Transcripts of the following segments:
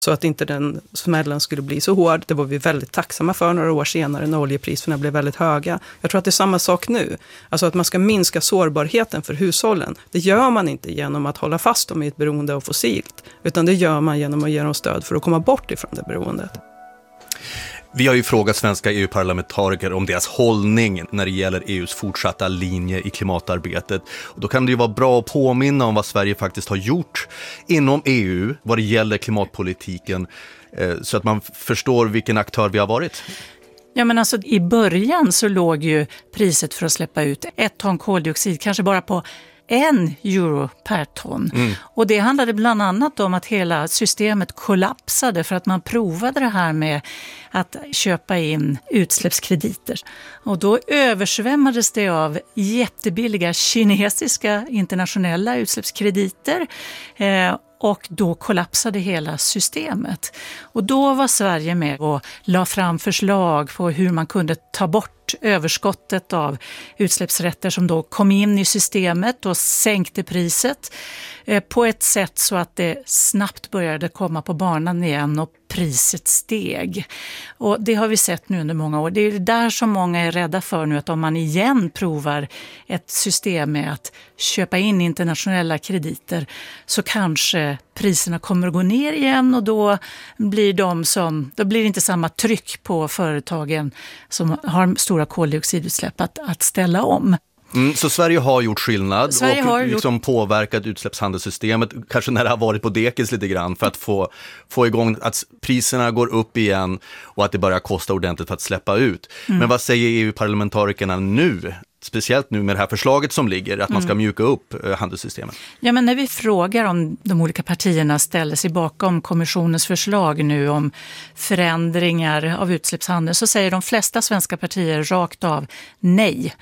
så att inte den smällen skulle bli så hård. Det var vi väldigt tacksamma för några år senare när oljepriserna blev väldigt höga. Jag tror att det är samma sak nu. Alltså att man ska minska sårbarheten för hushållen. Det gör man inte genom att hålla fast dem i ett beroende av fossilt, utan det gör man genom att ge dem stöd för att komma bort ifrån det beroendet. Vi har ju frågat svenska EU-parlamentariker om deras hållning när det gäller EUs fortsatta linje i klimatarbetet. Och då kan det ju vara bra att påminna om vad Sverige faktiskt har gjort inom EU vad det gäller klimatpolitiken, så att man förstår vilken aktör vi har varit. Ja, men alltså i början så låg ju priset för att släppa ut 1 ton koldioxid kanske bara på 1 euro per ton. Och det handlade bland annat om att hela systemet kollapsade för att man provade det här med att köpa in utsläppskrediter. Och då översvämmades det av jättebilliga kinesiska internationella utsläppskrediter, och då kollapsade hela systemet. Och då var Sverige med och la fram förslag på hur man kunde ta bort överskottet av utsläppsrätter som då kom in i systemet och sänkte priset på ett sätt så att det snabbt började komma på banan igen och priset steg. Och det har vi sett nu under många år. Det är där som många är rädda för nu, att om man igen provar ett system med att köpa in internationella krediter så kanske priserna kommer att gå ner igen, och då blir det inte samma tryck på företagen som har stora koldioxidutsläpp att ställa om. Så Sverige har gjort skillnad och liksom påverkat utsläppshandelssystemet, kanske när det har varit på dekis lite grann, för att få igång att priserna går upp igen och att det börjar kosta ordentligt för att släppa ut. Men vad säger EU-parlamentarikerna nu? Speciellt nu med det här förslaget som ligger, att man ska mjuka upp handelssystemet. Ja, men när vi frågar om de olika partierna ställer sig bakom kommissionens förslag nu om förändringar av utsläppshandel, så säger de flesta svenska partier rakt av nej.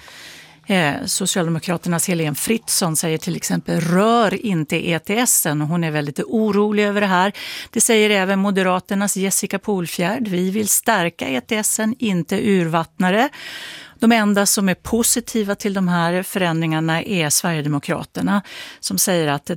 Socialdemokraternas Helene Fritzon säger till exempel rör inte ETSen, och hon är väldigt orolig över det här. Det säger även Moderaternas Jessica Polfjärd. Vi vill stärka ETSen, inte urvattnare. De enda som är positiva till de här förändringarna är Sverigedemokraterna, som säger att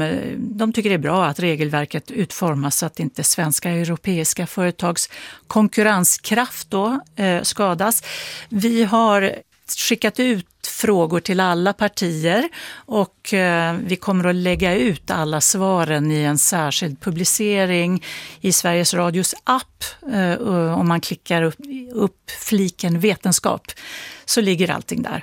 de tycker det är bra att regelverket utformas så att inte svenska och europeiska företags konkurrenskraft då skadas. Vi har skickat ut frågor till alla partier, och vi kommer att lägga ut alla svaren i en särskild publicering i Sveriges Radios app. Om man klickar upp fliken vetenskap så ligger allting där.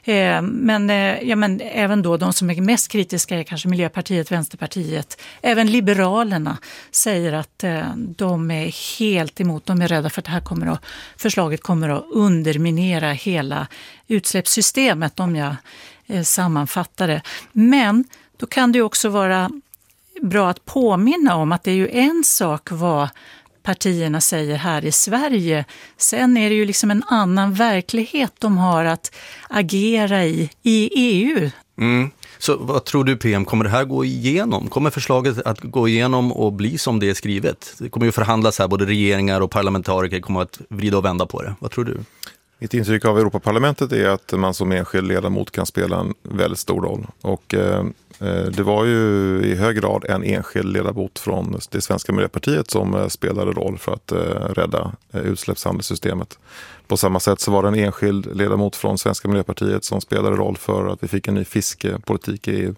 Men även då de som är mest kritiska är kanske Miljöpartiet, Vänsterpartiet. Även Liberalerna säger att de är helt emot. De är rädda för att förslaget kommer att underminera hela utsläppssystemet, om jag sammanfattar det. Men då kan det också vara bra att påminna om att det är ju en sak vad partierna säger här i Sverige. Sen är det ju liksom en annan verklighet de har att agera i EU. Så vad tror du, PM, kommer det här gå igenom? Kommer förslaget att gå igenom och bli som det är skrivet? Det kommer ju förhandlas här, både regeringar och parlamentariker kommer att vrida och vända på det. Vad tror du? Mitt intryck av Europaparlamentet är att man som enskild ledamot kan spela en väldigt stor roll. Och det var ju i hög grad en enskild ledamot från det svenska Miljöpartiet som spelade roll för att rädda utsläppshandelssystemet. På samma sätt så var det en enskild ledamot från svenska Miljöpartiet som spelade roll för att vi fick en ny fiskepolitik i EU.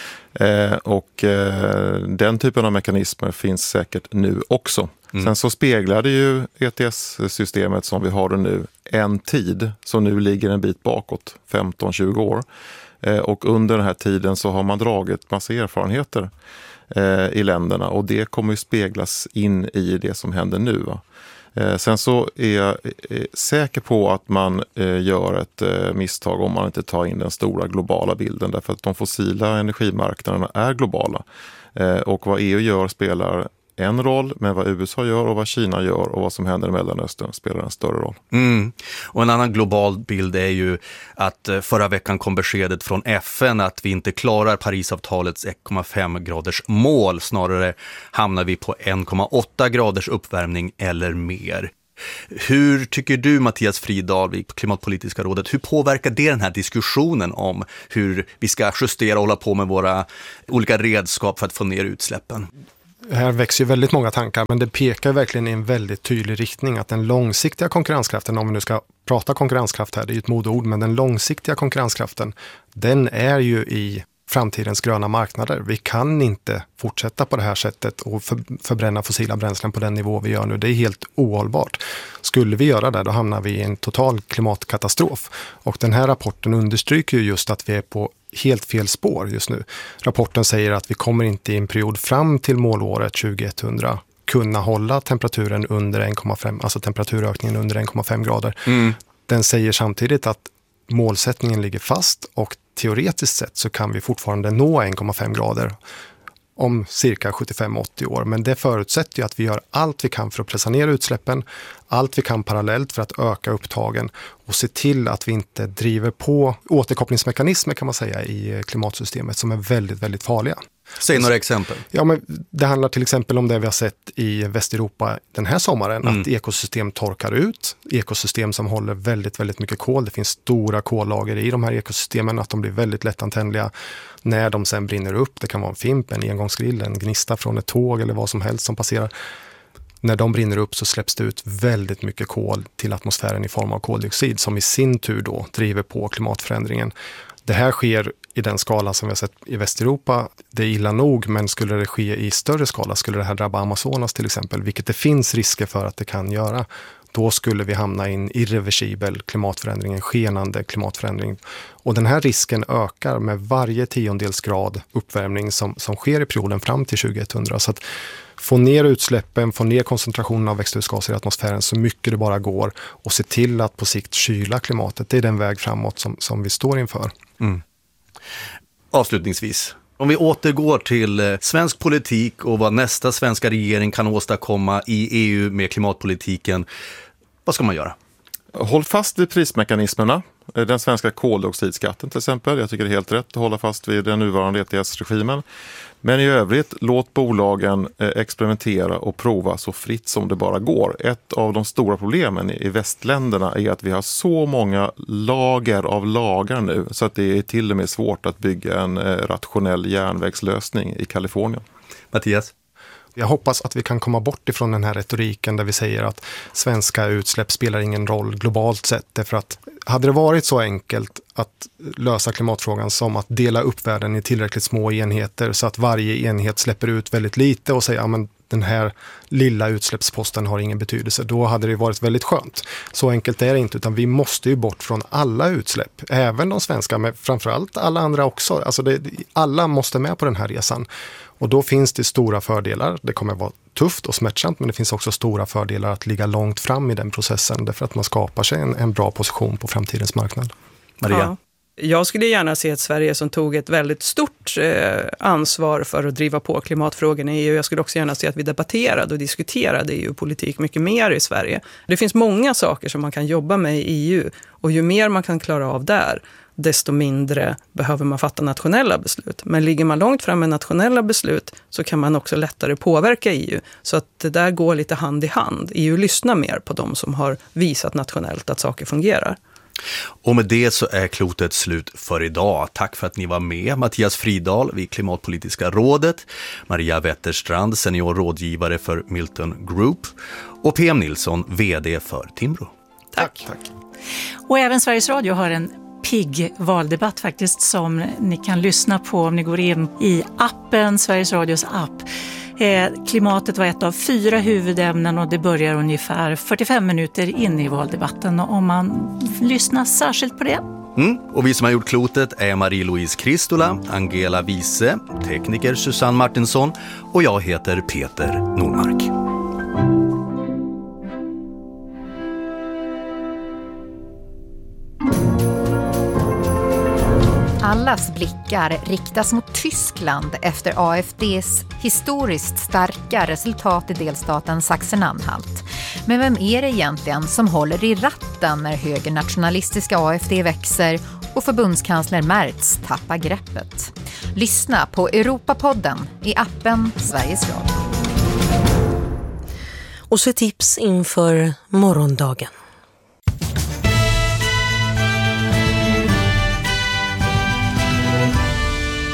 Den typen av mekanismer finns säkert nu också. Sen så speglar det ju ETS-systemet som vi har det nu en tid som nu ligger en bit bakåt, 15-20 år. Och under den här tiden så har man dragit massa erfarenheter i länderna, och det kommer ju speglas in i det som händer nu, va? Sen så är jag säker på att man gör ett misstag om man inte tar in den stora globala bilden, därför att de fossila energimarknaderna är globala. Och vad EU gör spelar en roll, men vad USA gör och vad Kina gör och vad som händer i Mellanöstern spelar en större roll. Och en annan global bild är ju att förra veckan kom beskedet från FN att vi inte klarar Parisavtalets 1,5 graders mål. Snarare hamnar vi på 1,8 graders uppvärmning eller mer. Hur tycker du, Mattias Fridal, vid Klimatpolitiska rådet, hur påverkar det den här diskussionen om hur vi ska justera och hålla på med våra olika redskap för att få ner utsläppen? Här växer ju väldigt många tankar, men det pekar verkligen i en väldigt tydlig riktning att den långsiktiga konkurrenskraften, om vi nu ska prata konkurrenskraft här, det är ju ett modeord, men den långsiktiga konkurrenskraften, den är ju i framtidens gröna marknader. Vi kan inte fortsätta på det här sättet och förbränna fossila bränslen på den nivå vi gör nu. Det är helt ohållbart. Skulle vi göra det, då hamnar vi i en total klimatkatastrof. Och den här rapporten understryker ju just att vi är på helt fel spår just nu. Rapporten säger att vi kommer inte i en period fram till målåret 2100 kunna hålla temperaturen under 1,5, alltså temperaturökningen under 1,5 grader. Den säger samtidigt att målsättningen ligger fast och teoretiskt sett så kan vi fortfarande nå 1,5 grader om cirka 75-80 år. Men det förutsätter ju att vi gör allt vi kan för att pressa ner utsläppen, allt vi kan parallellt för att öka upptagen och se till att vi inte driver på återkopplingsmekanismer kan man säga i klimatsystemet som är väldigt, väldigt farliga. Säg några exempel. Ja, men det handlar till exempel om det vi har sett i Västeuropa den här sommaren, att ekosystem torkar ut, ekosystem som håller väldigt, väldigt mycket kol. Det finns stora kollager i de här ekosystemen, att de blir väldigt lättantändliga när de sen brinner upp. Det kan vara en fimp, en engångsgrill, en gnista från ett tåg eller vad som helst som passerar. När de brinner upp så släpps det ut väldigt mycket kol till atmosfären i form av koldioxid som i sin tur då driver på klimatförändringen. Det här sker i den skala som vi har sett i Västeuropa. Det är illa nog, men skulle det ske i större skala, skulle det här drabba Amazonas till exempel, vilket det finns risker för att det kan göra, då skulle vi hamna i en irreversibel klimatförändring, en skenande klimatförändring. Och den här risken ökar med varje 10-dels grad uppvärmning som sker i perioden fram till 2100. Så att få ner utsläppen, få ner koncentrationen av växthusgaser i atmosfären så mycket det bara går och se till att på sikt kyla klimatet. Det är den väg framåt som vi står inför. Avslutningsvis, om vi återgår till svensk politik och vad nästa svenska regering kan åstadkomma i EU med klimatpolitiken, vad ska man göra? Håll fast vid prismekanismerna. Den svenska koldioxidskatten till exempel. Jag tycker det är helt rätt att hålla fast vid den nuvarande ETS-regimen. Men i övrigt, låt bolagen experimentera och prova så fritt som det bara går. Ett av de stora problemen i västländerna är att vi har så många lager av lagar nu så att det är till och med svårt att bygga en rationell järnvägslösning i Kalifornien. Mattias? Jag hoppas att vi kan komma bort ifrån den här retoriken där vi säger att svenska utsläpp spelar ingen roll globalt sett. Därför att hade det varit så enkelt att lösa klimatfrågan som att dela upp världen i tillräckligt små enheter så att varje enhet släpper ut väldigt lite och säger att den här lilla utsläppsposten har ingen betydelse, då hade det varit väldigt skönt. Så enkelt är det inte, utan vi måste ju bort från alla utsläpp, även de svenska, men framförallt alla andra också. Alltså alla måste med på den här resan. Och då finns det stora fördelar. Det kommer vara tufft och smärtsamt, men det finns också stora fördelar att ligga långt fram i den processen därför att man skapar sig en bra position på framtidens marknad. Maria? Ja. Jag skulle gärna se ett Sverige som tog ett väldigt stort ansvar för att driva på klimatfrågorna i EU. Jag skulle också gärna se att vi debatterade och diskuterade EU-politik mycket mer i Sverige. Det finns många saker som man kan jobba med i EU och ju mer man kan klara av där, desto mindre behöver man fatta nationella beslut. Men ligger man långt fram med nationella beslut så kan man också lättare påverka EU. Så att det där går lite hand i hand. EU lyssnar mer på de som har visat nationellt att saker fungerar. Och med det så är klotet slut för idag. Tack för att ni var med. Mattias Fridahl vid Klimatpolitiska rådet, Maria Wetterstrand, senior rådgivare för Milton Group och PM Nilsson, vd för Timbro. Tack. Och även Sveriges Radio har en pigg valdebatt faktiskt som ni kan lyssna på om ni går in i appen, Sveriges Radios app. Klimatet var ett av 4 huvudämnen och det börjar ungefär 45 minuter in i valdebatten om man lyssnar särskilt på det. Och vi som har gjort klotet är Marie-Louise Kristola, Angela Wiese, tekniker Susanne Martinsson och jag heter Peter Nordmark. Allas blickar riktas mot Tyskland efter AfDs historiskt starka resultat i delstaten Sachsen-Anhalt. Men vem är det egentligen som håller i ratten när högernationalistiska AfD växer och förbundskansler Merz tappar greppet? Lyssna på Europapodden i appen Sveriges Radio. Och så tips inför morgondagen.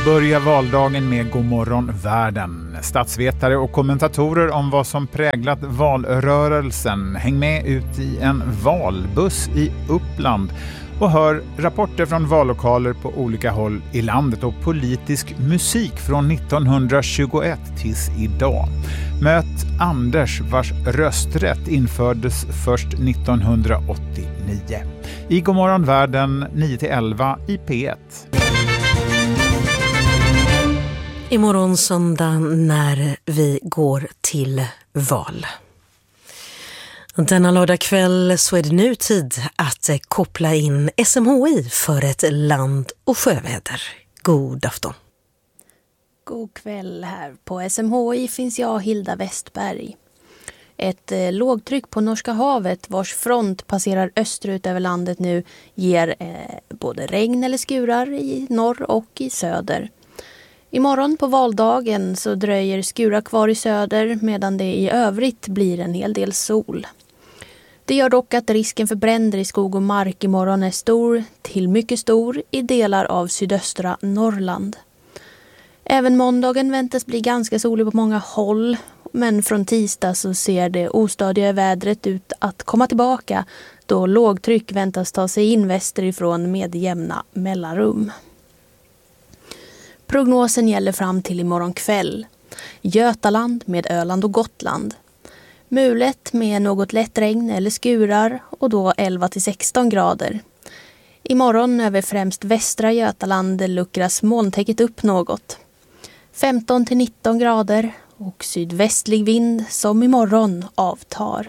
Börja valdagen med Godmorgon världen. Statsvetare och kommentatorer om vad som präglat valrörelsen. Häng med ut i en valbuss i Uppland och hör rapporter från vallokaler på olika håll i landet och politisk musik från 1921 tills idag. Möt Anders vars rösträtt infördes först 1989. I Godmorgon världen 9-11 i P1. Imorgon söndag när vi går till val. Denna lördagkväll så är det nu tid att koppla in SMHI för ett land- och sjöväder. God afton. God kväll här. På SMHI finns jag, Hilda Westberg. Ett lågtryck på Norska havet vars front passerar österut över landet nu ger både regn eller skurar i norr och i söder. Imorgon på valdagen så dröjer skurar kvar i söder medan det i övrigt blir en hel del sol. Det gör dock att risken för bränder i skog och mark imorgon är stor till mycket stor i delar av sydöstra Norrland. Även måndagen väntas bli ganska solig på många håll, men från tisdag så ser det ostadiga vädret ut att komma tillbaka då lågtryck väntas ta sig in västerifrån med jämna mellanrum. Prognosen gäller fram till imorgon kväll. Götaland med Öland och Gotland. Mulet med något lätt regn eller skurar och då 11-16 grader. Imorgon över främst västra Götaland luckras molntäcket upp något. 15-19 grader och sydvästlig vind som imorgon avtar.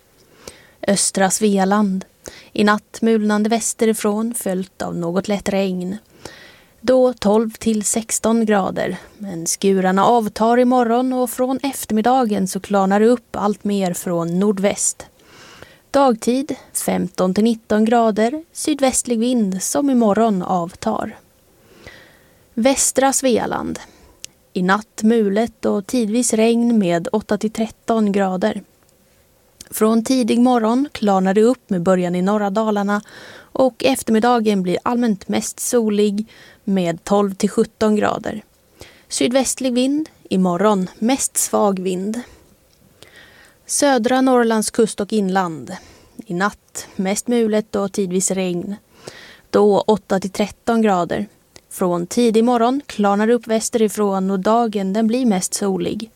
Östra Svealand. I natt mulnande västerifrån följt av något lätt regn. Då 12-16 grader, men skurarna avtar imorgon och från eftermiddagen så klarnar det upp allt mer från nordväst. Dagtid 15-19 grader, sydvästlig vind som imorgon avtar. Västra Svealand. I natt mulet och tidvis regn med 8-13 grader. Från tidig morgon klarnar det upp med början i norra Dalarna och eftermiddagen blir allmänt mest solig med 12-17 grader. Sydvästlig vind, imorgon mest svag vind. Södra Norrlands kust och inland. I natt mest mulet och tidvis regn. Då 8-13 grader. Från tidig morgon klarnar det upp västerifrån och dagen den blir mest solig.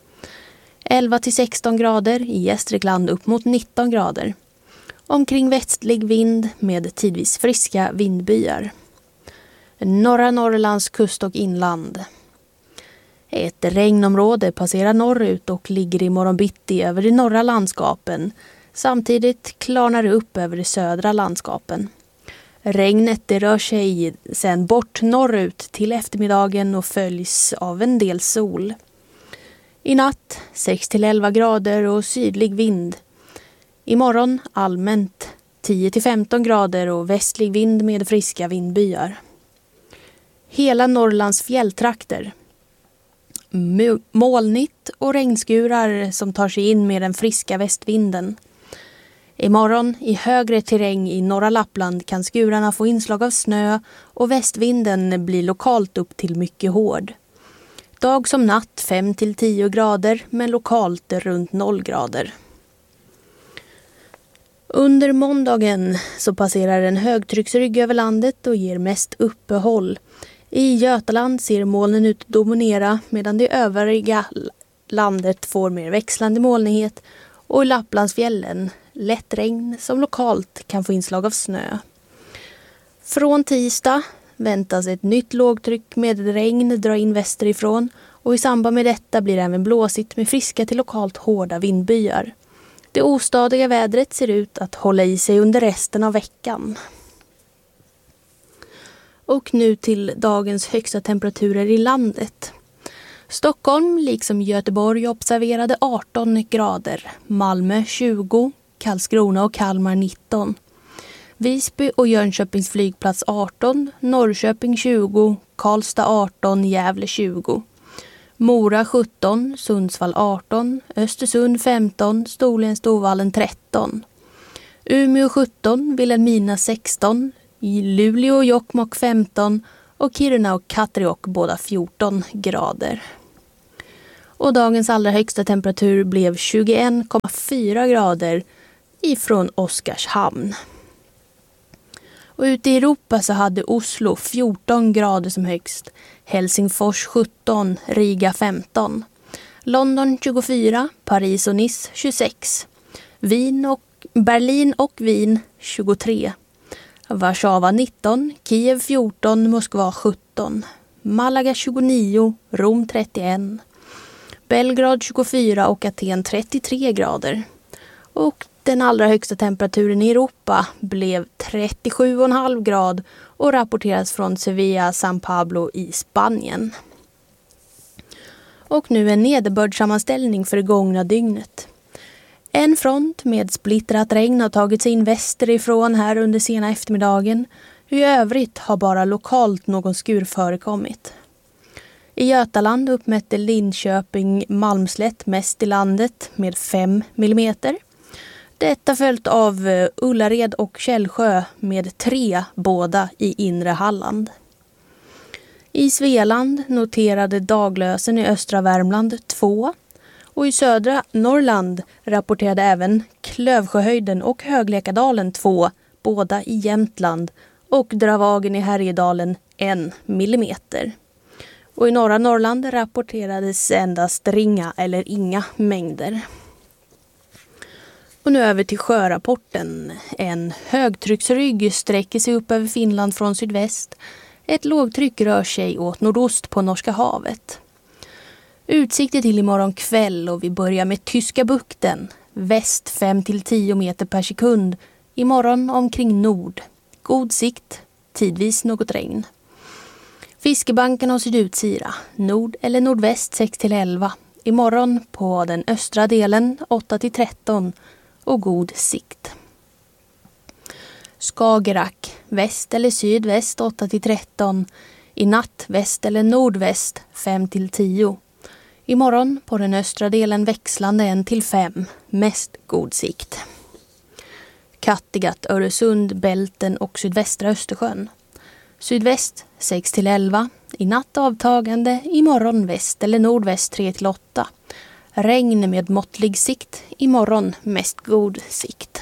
11-16 grader, i Gästrikland upp mot 19 grader. Omkring västlig vind med tidvis friska vindbyar. Norra Norrlands kust och inland. Ett regnområde passerar norrut och ligger i morgonbitti över de norra landskapen. Samtidigt klarnar det upp över de södra landskapen. Regnet det rör sig sedan bort norrut till eftermiddagen och följs av en del sol. I natt 6-11 grader och sydlig vind. Imorgon allmänt 10-15 grader och västlig vind med friska vindbyar. Hela Norrlands fjälltrakter. Molnigt och regnskurar som tar sig in med den friska västvinden. Imorgon i högre terräng i norra Lappland kan skurarna få inslag av snö och västvinden blir lokalt upp till mycket hård. Dag som natt 5-10 grader men lokalt runt 0 grader. Under måndagen så passerar en högtrycksrygg över landet och ger mest uppehåll. I Götaland ser molnen ut att dominera medan det övriga landet får mer växlande molnighet och i Lapplandsfjällen lätt regn som lokalt kan få inslag av snö. Från tisdag väntas ett nytt lågtryck med regn dra in västerifrån och i samband med detta blir det även blåsigt med friska till lokalt hårda vindbyar. Det ostadiga vädret ser ut att hålla i sig under resten av veckan. Och nu till dagens högsta temperaturer i landet. Stockholm liksom Göteborg observerade 18 grader, Malmö 20, Karlskrona och Kalmar 19. Visby och Jönköpings flygplats 18, Norrköping 20, Karlstad 18, Gävle 20. Mora 17, Sundsvall 18, Östersund 15, Storlien-Storvallen 13. Umeå 17, Vilhelmina 16, Luleå och Jokkmokk 15 och Kiruna och Katteråk båda 14 grader. Och dagens allra högsta temperatur blev 21,4 grader ifrån Oskarshamn. Och ute i Europa så hade Oslo 14 grader som högst, Helsingfors 17, Riga 15, London 24, Paris och Nice 26, Berlin och Wien 23, Warszawa 19, Kiev 14, Moskva 17, Malaga 29, Rom 31, Belgrad 24 och Aten 33 grader. Och den allra högsta temperaturen i Europa blev 37,5 grad och rapporteras från Sevilla, San Pablo i Spanien. Och nu en nederbördssammanställning för det gångna dygnet. En front med splittrat regn har tagit sig in västerifrån här under sena eftermiddagen. I övrigt har bara lokalt någon skur förekommit. I Götaland uppmätte Linköping Malmslätt mest i landet med 5 millimeter. Detta följt av Ullared och Källsjö med 3, båda i inre Halland. I Svealand noterade Daglösen i östra Värmland 2 och i södra Norrland rapporterade även Klövsjöhöjden och Höglekadalen 2, båda i Jämtland, och Dravagen i Härjedalen 1 millimeter. Och i norra Norrland rapporterades endast ringa eller inga mängder. Och nu över till sjörapporten. En högtrycksrygg sträcker sig upp över Finland från sydväst. Ett lågtryck rör sig åt nordost på Norska havet. Utsikter till imorgon kväll och vi börjar med Tyska bukten. Väst 5-10 meter per sekund. Imorgon omkring nord. God sikt, tidvis något regn. Fiskebanken och sydutsira. Nord eller nordväst 6-11. Imorgon på den östra delen 8-13 och god sikt. Skagerrak, väst eller sydväst 8-13. I natt väst eller nordväst 5-10. Imorgon på den östra delen växlande 1-5, mest god sikt. Kattegatt, Öresund, Bälten och sydvästra Östersjön. Sydväst 6-11, i natt avtagande, imorgon väst eller nordväst 3-8. Regn med måttlig sikt, imorgon mest god sikt.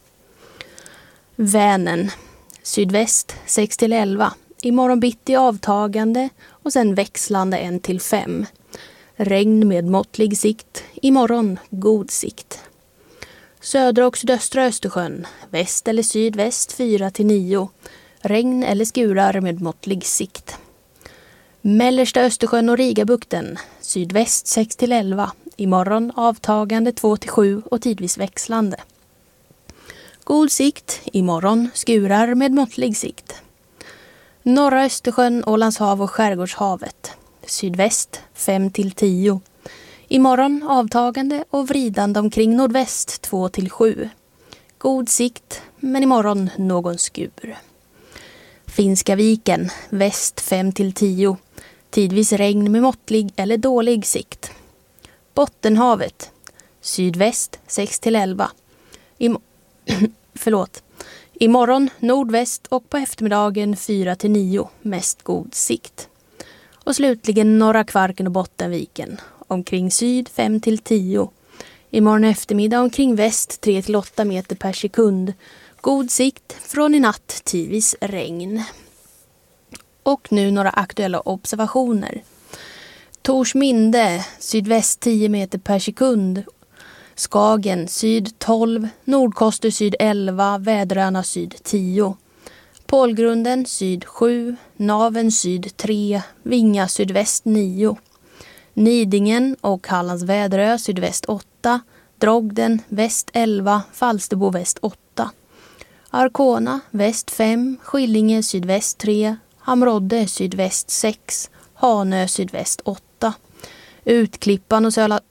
Vänern, sydväst 6-11, imorgon bitti avtagande och sen växlande 1-5. Regn med måttlig sikt, imorgon god sikt. Södra och sydöstra Östersjön, väst eller sydväst 4-9. Regn eller skurar med måttlig sikt. Mellersta Östersjön och Rigabukten, sydväst 6-11. Imorgon avtagande 2-7 och tidvis växlande. God sikt, imorgon skurar med måttlig sikt. Norra Östersjön, Ålandshav och Skärgårdshavet. Sydväst 5-10. Imorgon avtagande och vridande omkring nordväst 2-7. God sikt, men imorgon någon skur. Finska viken, väst 5-10. Tidvis regn med måttlig eller dålig sikt. Bottenhavet, sydväst 6-11. Imorgon nordväst och på eftermiddagen 4-9, mest god sikt. Och slutligen norra Kvarken och Bottenviken, omkring syd 5-10. Imorgon eftermiddag omkring väst 3-8 meter per sekund. God sikt, från i natt tidvis regn. Och nu några aktuella observationer. Torsminde, sydväst 10 meter per sekund. Skagen, syd 12, Nordkoster syd 11, Väderöarna syd 10. Pålgrunden syd 7, Naven syd 3, Vinga sydväst 9. Nidingen och Hallands Väderö sydväst 8, Drogden väst 11, Falsterbo väst 8. Arkona väst 5, Skillinge sydväst 3, Hamrodde sydväst 6, Hanö sydväst 8. Utklippan och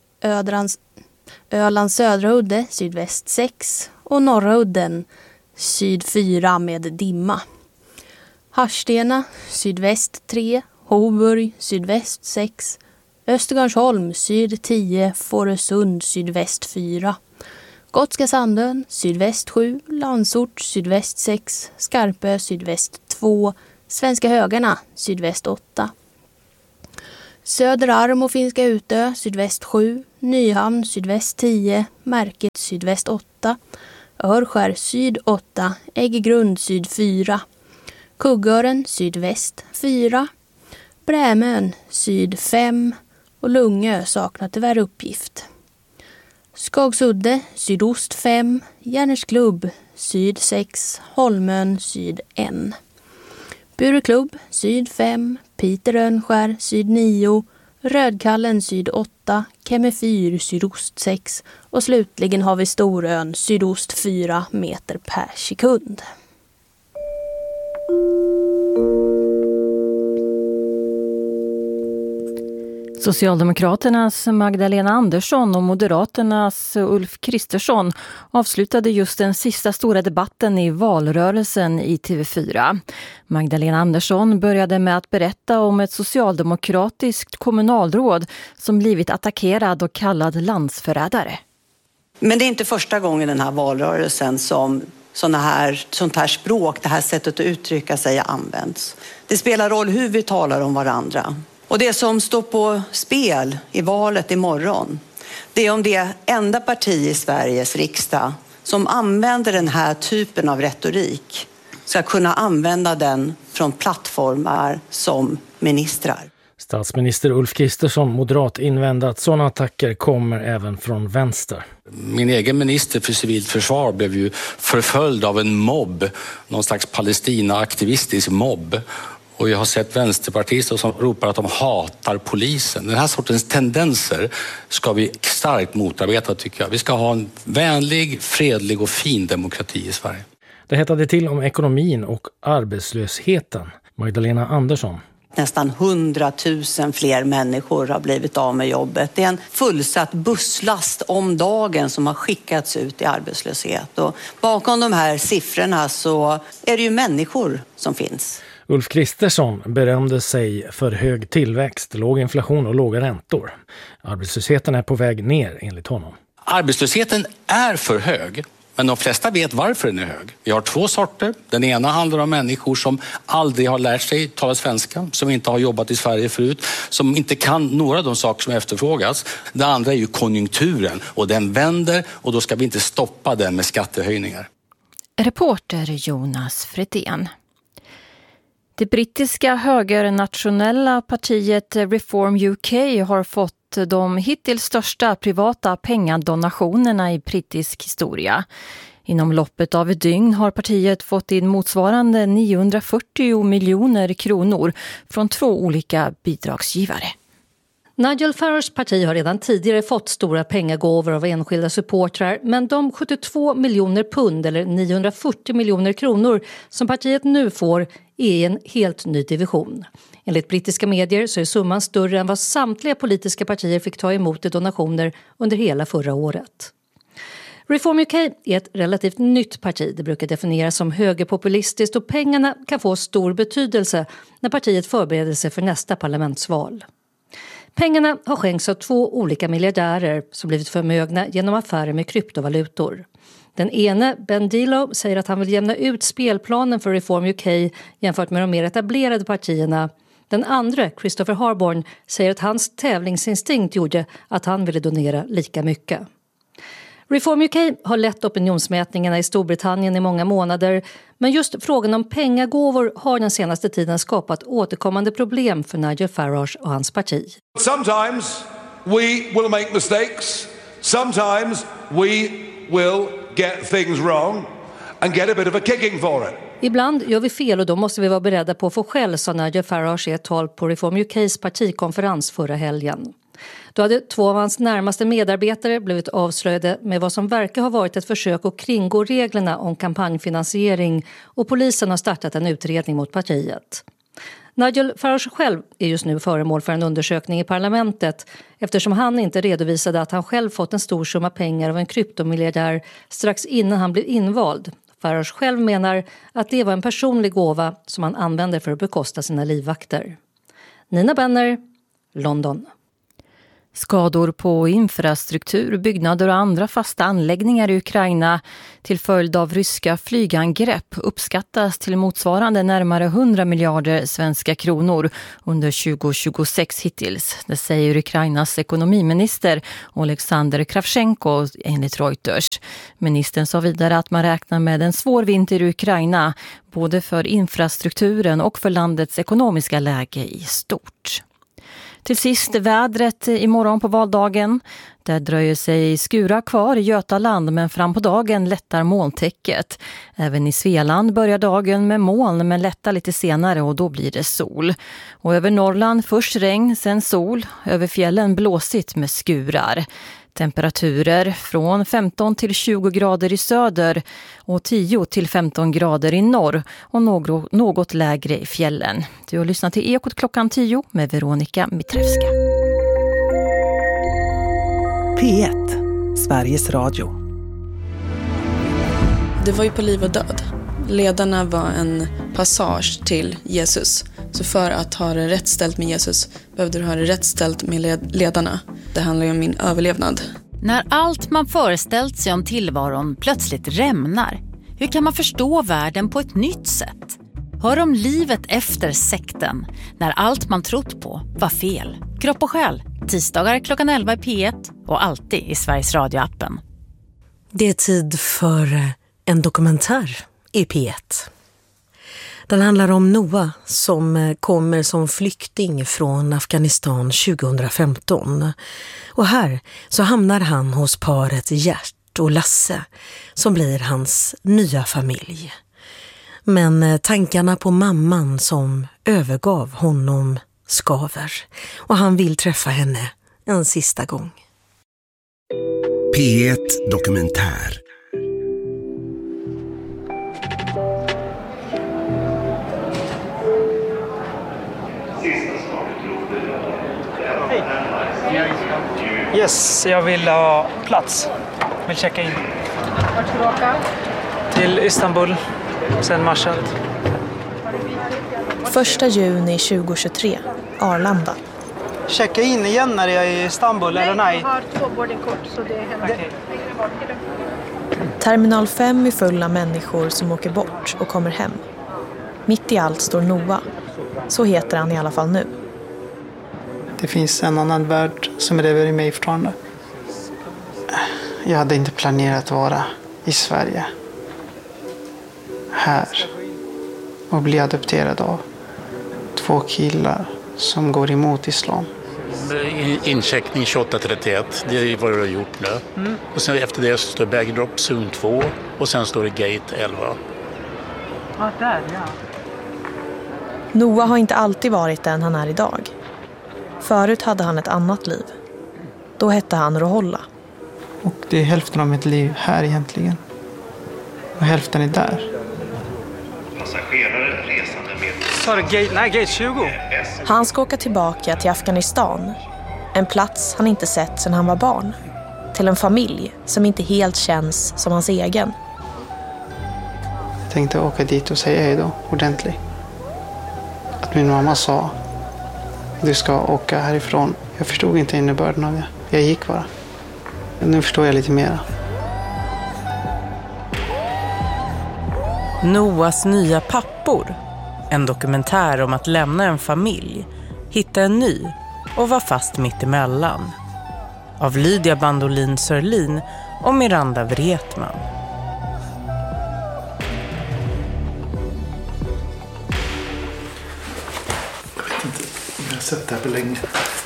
Ölands södra udde sydväst 6 och norra udden syd 4 med dimma. Harstena sydväst 3, Hoburg sydväst 6, Östergarnsholm syd 10, Fårösund sydväst 4. Gotska Sandön sydväst 7, Landsort sydväst 6, Skarpö sydväst 2, Svenska Högarna, sydväst 8. Söderarm och Finska Utö, sydväst 7. Nyhamn, sydväst 10. Märket, sydväst 8. Örskär, syd 8. Äggegrund, syd 4. Kuggören, sydväst 4. Brämön, syd 5. Och Lungö saknar tyvärr uppgift. Skagsudde, sydost 5. Järnsklubb, syd 6. Holmön, syd 1. Bureklubb, syd 5. Piterönskär, syd 9. Rödkallen, syd 8. Kemmefyr, sydost 6. Och slutligen har vi Storön, sydost 4 meter per sekund. Socialdemokraternas Magdalena Andersson och Moderaternas Ulf Kristersson avslutade just den sista stora debatten i valrörelsen i TV4. Magdalena Andersson började med att berätta om ett socialdemokratiskt kommunalråd som blivit attackerad och kallad landsförrädare. Men det är inte första gången den här valrörelsen som sånt här språk, det här sättet att uttrycka sig används. Det spelar roll hur vi talar om varandra. Och det som står på spel i valet imorgon, det är om det enda parti i Sveriges riksdag som använder den här typen av retorik ska kunna använda den från plattformar som ministrar. Statsminister Ulf Kristersson, moderat, invände att sådana attacker kommer även från vänster. Min egen minister för civilt försvar blev ju förföljd av en mobb, någon slags Palestina-aktivistisk mobb. Och jag har sett vänsterpartister som ropar att de hatar polisen. Den här sortens tendenser ska vi starkt motarbeta, tycker jag. Vi ska ha en vänlig, fredlig och fin demokrati i Sverige. Det hettade till om ekonomin och arbetslösheten. Magdalena Andersson. Nästan 100 000 fler människor har blivit av med jobbet. Det är en fullsatt busslast om dagen som har skickats ut i arbetslöshet. Och bakom de här siffrorna så är det ju människor som finns. Ulf Kristersson berömde sig för hög tillväxt, låg inflation och låga räntor. Arbetslösheten är på väg ner enligt honom. Arbetslösheten är för hög, men de flesta vet varför den är hög. Vi har två sorter. Den ena handlar om människor som aldrig har lärt sig tala svenska, som inte har jobbat i Sverige förut, som inte kan några av de saker som efterfrågas. Det andra är ju konjunkturen, och den vänder, och då ska vi inte stoppa den med skattehöjningar. Reporter Jonas Fredén. Det brittiska högernationella partiet Reform UK har fått de hittills största privata pengadonationerna i brittisk historia. Inom loppet av ett dygn har partiet fått in motsvarande 940 miljoner kronor från 2 olika bidragsgivare. Nigel Farages parti har redan tidigare fått stora pengagåvor av enskilda supportrar, men de 72 miljoner pund eller 940 miljoner kronor som partiet nu får är en helt ny division. Enligt brittiska medier så är summan större än vad samtliga politiska partier fick ta emot i donationer under hela förra året. Reform UK är ett relativt nytt parti. Det brukar definieras som högerpopulistiskt och pengarna kan få stor betydelse när partiet förbereder sig för nästa parlamentsval. Pengarna har skänkts av 2 olika miljardärer som blivit förmögna genom affärer med kryptovalutor. Den ene, Ben Dilo, säger att han vill jämna ut spelplanen för Reform UK jämfört med de mer etablerade partierna. Den andra, Christopher Harborn, säger att hans tävlingsinstinkt gjorde att han ville donera lika mycket. Reform UK har lett opinionsmätningarna i Storbritannien i många månader, men just frågan om pengagåvor har den senaste tiden skapat återkommande problem för Nigel Farage och hans parti. Sometimes we will make mistakes. Sometimes we will get things wrong and get a bit of a kicking for it. Ibland gör vi fel och då måste vi vara beredda på att få skäll, sa Nigel Farage i ett tal på Reform UKs partikonferens förra helgen. Då hade 2 av hans närmaste medarbetare blivit avslöjade med vad som verkar ha varit ett försök att kringgå reglerna om kampanjfinansiering, och polisen har startat en utredning mot partiet. Nigel Farage själv är just nu föremål för en undersökning i parlamentet eftersom han inte redovisade att han själv fått en stor summa pengar av en kryptomiljardär strax innan han blev invald. Farage själv menar att det var en personlig gåva som han använder för att bekosta sina livvakter. Nina Benner, London. Skador på infrastruktur, byggnader och andra fasta anläggningar i Ukraina till följd av ryska flygangrepp uppskattas till motsvarande närmare 100 miljarder svenska kronor under 2026 hittills. Det säger Ukrainas ekonomiminister Oleksandr Kravchenko enligt Reuters. Ministern sa vidare att man räknar med en svår vinter i Ukraina både för infrastrukturen och för landets ekonomiska läge i stort. Till sist vädret imorgon på valdagen. Det dröjer sig skura kvar i Götaland men fram på dagen lättar molntäcket. Även i Svealand börjar dagen med moln men lättar lite senare och då blir det sol. Och över Norrland först regn, sen sol. Över fjällen blåsigt med skurar. Temperaturer från 15 till 20 grader i söder och 10 till 15 grader i norr och något lägre i fjällen. Du har lyssnat till Ekot klockan 10 med Veronica Mitrevska. P1, Sveriges Radio. Det var ju på liv och död. Ledarna var en passage till Jesus. Så för att ha det rätt ställt med Jesus behövde du ha det rätt ställt med ledarna. Det handlar ju om min överlevnad. När allt man föreställt sig om tillvaron plötsligt rämnar, hur kan man förstå världen på ett nytt sätt? Hör om livet efter sekten, när allt man trott på var fel. Kropp och själ, tisdagar klockan 11 i P1 och alltid i Sveriges radioappen. Det är tid för en dokumentär i P1. Den handlar om Noah som kommer som flykting från Afghanistan 2015. Och här så hamnar han hos paret Gert och Lasse som blir hans nya familj. Men tankarna på mamman som övergav honom skaver och han vill träffa henne en sista gång. P1 Dokumentär. Yes, jag vill ha plats. Vill checka in. Vart ska du åka? Till Istanbul, sen Mashhad. 1 juni 2023, Arlanda. Checka in igen när jag är i Istanbul, eller nej? Jag har 2 boardingkort så det är hemma. Okay. Terminal 5 är full av människor som åker bort och kommer hem. Mitt i allt står Noah. Så heter han i alla fall nu. Det finns en annan värld som lever i mig fortfarande. Jag hade inte planerat att vara i Sverige. Här. Och bli adopterad av 2 killar som går emot islam. Incheckning 2831, det är vad du har gjort nu. Och sen efter det så står bagdrop zon 2 och sen står det gate 11. Ja, där ja. Noah har inte alltid varit den han är idag. Förut hade han ett annat liv. Då hette han Roholla. Och det är hälften av mitt liv här egentligen. Och hälften är där. Passagerare resande med... Sa du gate 20? Han ska åka tillbaka till Afghanistan. En plats han inte sett sedan han var barn. Till en familj som inte helt känns som hans egen. Jag tänkte åka dit och säga hej då, ordentligt. Att min mamma sa... Du ska åka härifrån. Jag förstod inte innebörden av det. Jag gick bara. Nu förstår jag lite mera. Noahs nya pappor. En dokumentär om att lämna en familj, hitta en ny och vara fast mitt emellan. Av Lydia Bandolin Sörlin och Miranda Wretman. Jag har sett det här på länge.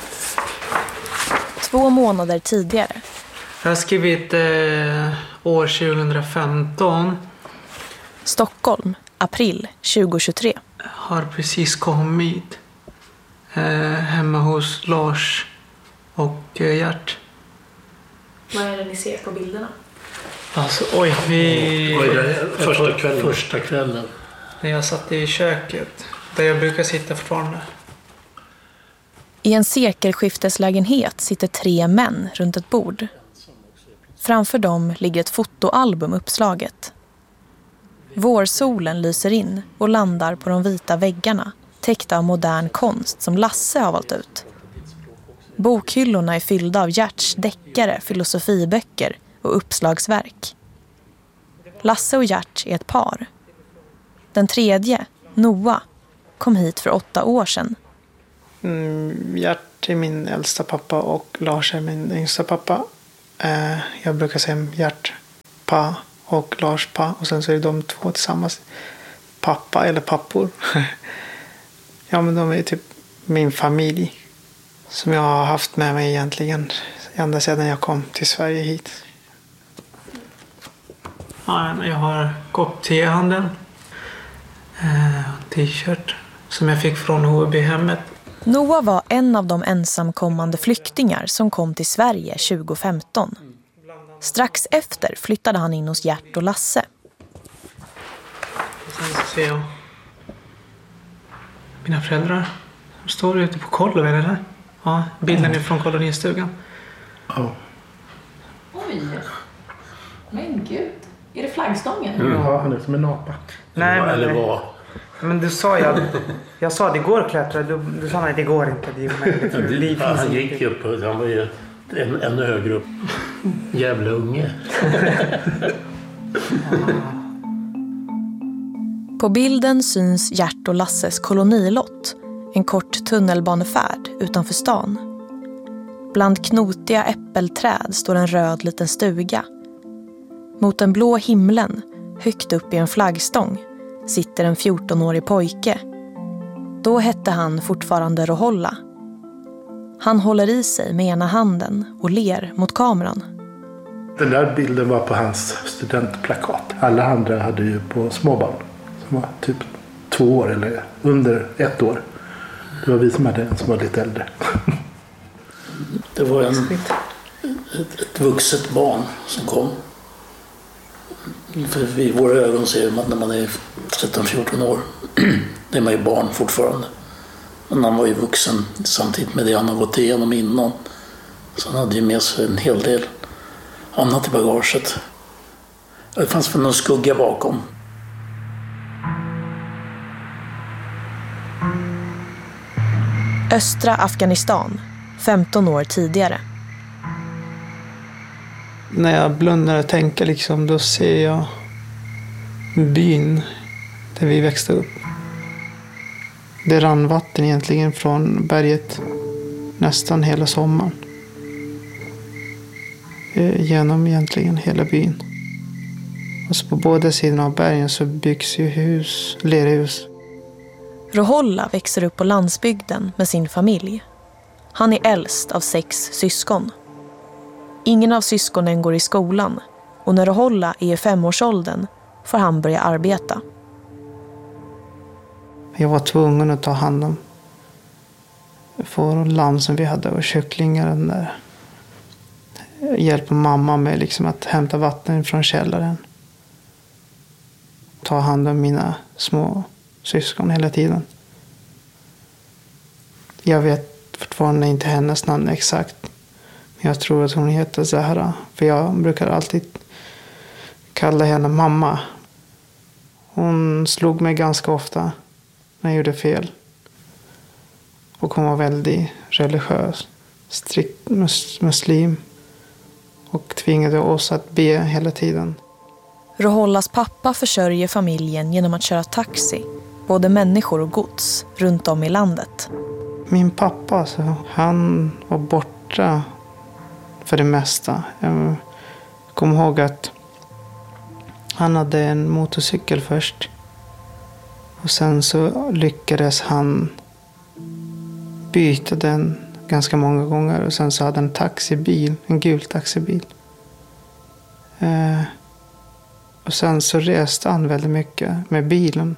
2 månader tidigare. Jag har skrivit år 2015. Stockholm, april 2023. Har precis kommit hemma hos Lars och Gert. Vad är det ni ser på bilderna? Alltså, oj, Första kvällen. När jag satt i köket, där jag brukar sitta fortfarande. I en sekelskifteslägenhet sitter 3 män runt ett bord. Framför dem ligger ett fotoalbum uppslaget. Vårsolen lyser in och landar på de vita väggarna, täckta av modern konst som Lasse har valt ut. Bokhyllorna är fyllda av Gerts deckare, filosofiböcker och uppslagsverk. Lasse och Gert är ett par. Den tredje, Noah, kom hit för 8 år sedan. Gert är min äldsta pappa och Lars är min yngsta pappa. Jag brukar säga Gert pa och Lars pa, och sen så är det de två tillsammans. Pappa eller pappor. Ja, men de är typ min familj som jag har haft med mig egentligen ända sedan jag kom till Sverige hit. Ja, jag har kopp te i handen. T-shirt som jag fick från HB-hemmet. Noah var en av de ensamkommande flyktingar som kom till Sverige 2015. Strax efter flyttade han in hos Gert och Lasse. Och sen så ser jag mina föräldrar. De står ute på kollo, eller? Ja, bilden är från kolonistugan. Ja. Oj, men gud. Är det flaggstången? Ja, han är som en apa. Nej, eller vad? Men du sa jag sa det går att klättra. Du sa nej, det går inte. Det är omöjligt. Han gick upp och han var ju ännu högre upp. Jävla unge. På bilden syns Gert och Lasses kolonilott. En kort tunnelbanefärd utanför stan. Bland knotiga äppelträd står en röd liten stuga. Mot den blå himlen, högt upp i en flaggstång, sitter en 14-årig pojke. Då hette han fortfarande Roholla. Han håller i sig med ena handen och ler mot kameran. Den där bilden var på hans studentplakat. Alla andra hade ju på småbarn som var typ 2 år eller under 1 år. Det var vi som hade en som var lite äldre. Det var ett vuxet barn som kom. För i våra ögon ser man att när man är 13-14 år, det är man ju barn fortfarande. Men han var ju vuxen samtidigt med det han har gått igenom innan. Så han hade ju med sig en hel del annat i bagaget. Det fanns väl någon skugga bakom. Östra Afghanistan, 15 år tidigare. När jag blundar och tänker liksom, då ser jag byn där vi växte upp. Det rann vatten egentligen från berget nästan hela sommaren. Genom egentligen hela byn. Och så på båda sidorna av bergen så byggs ju hus, lerhus. Roholla växer upp på landsbygden med sin familj. Han är äldst av 6 syskon. Ingen av syskonen går i skolan och när Roholla är i 5-årsåldern får han börja arbeta. Jag var tvungen att ta hand om får och lamm som vi hade och kycklingar. Där. Hjälpa mamma med liksom att hämta vatten från källaren. Ta hand om mina små syskon hela tiden. Jag vet fortfarande inte hennes namn exakt. Men jag tror att hon heter Zahra. För jag brukar alltid kalla henne mamma. Hon slog mig ganska ofta när jag gjorde fel. Och hon var väldigt religiös. Strikt muslim. Och tvingade oss att be hela tiden. Rohollas pappa försörjer familjen genom att köra taxi. Både människor och gods runt om i landet. Min pappa, så, han var borta för det mesta. Jag kommer ihåg att han hade en motorcykel först. Och sen så lyckades han byta den ganska många gånger. Och sen så hade han en taxibil, en gul taxibil. Och sen så reste han väldigt mycket med bilen.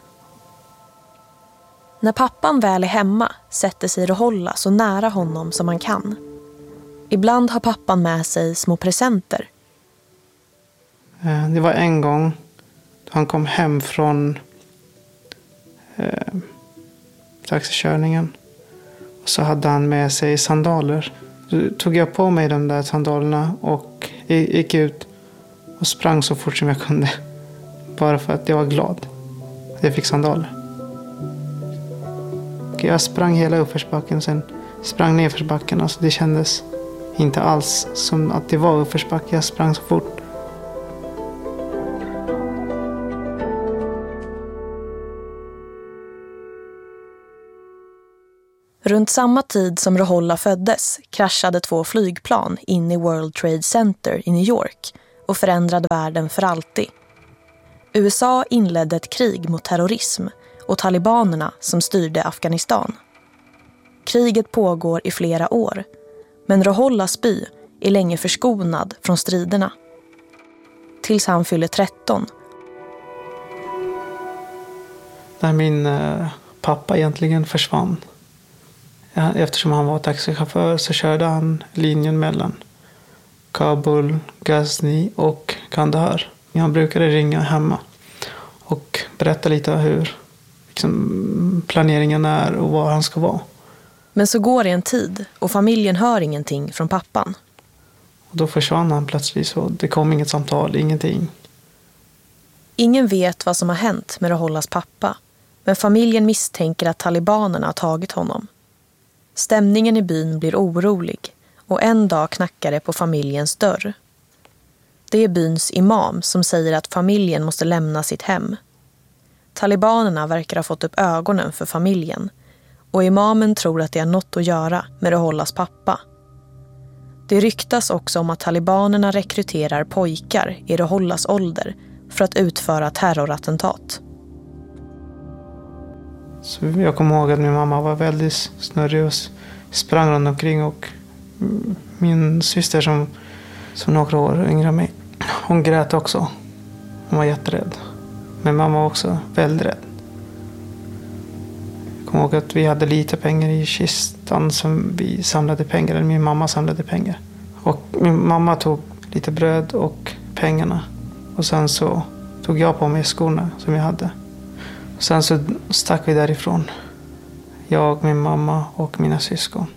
När pappan väl är hemma sätter sig Roholla så nära honom som han kan. Ibland har pappan med sig små presenter. Det var en gång då han kom hem från taxikörningen. Och så hade han med sig sandaler. Då tog jag på mig de där sandalerna och gick ut och sprang så fort som jag kunde. Bara för att jag var glad att jag fick sandaler. Och jag sprang hela uppförsbacken, sen sprang ner för backen. Alltså det kändes inte alls som att det var uppförsbacke. Jag sprang så fort. Runt samma tid som Ruhollah föddes kraschade 2 flygplan in i World Trade Center i New York och förändrade världen för alltid. USA inledde ett krig mot terrorism och talibanerna som styrde Afghanistan. Kriget pågår i flera år, men Ruhollahs by är länge förskonad från striderna. Tills han fyller 13. När min pappa egentligen försvann. Eftersom han var taxichaufför så körde han linjen mellan Kabul, Ghazni och Kandahar. Han brukade ringa hemma och berätta lite hur planeringen är och var han ska vara. Men så går det en tid och familjen hör ingenting från pappan. Och då försvann han plötsligt så det kom inget samtal, ingenting. Ingen vet vad som har hänt med Ruhollahs pappa, men familjen misstänker att talibanerna har tagit honom. Stämningen i byn blir orolig och en dag knackar det på familjens dörr. Det är byns imam som säger att familjen måste lämna sitt hem. Talibanerna verkar ha fått upp ögonen för familjen och imamen tror att det har något att göra med Ruhollahs pappa. Det ryktas också om att talibanerna rekryterar pojkar i Ruhollahs ålder för att utföra terrorattentat. Så jag kommer ihåg att min mamma var väldigt snurrig och sprang runt omkring och min syster som några år yngre än mig, hon grät också. Hon var jätterädd. Men mamma var också väldigt rädd. Jag kommer ihåg att vi hade lite pengar i kistan som vi samlade pengar, eller min mamma samlade pengar. Och min mamma tog lite bröd och pengarna. Och sen så tog jag på mig skorna som jag hade. Och sen så stack vi därifrån. Jag, min mamma och mina syskon.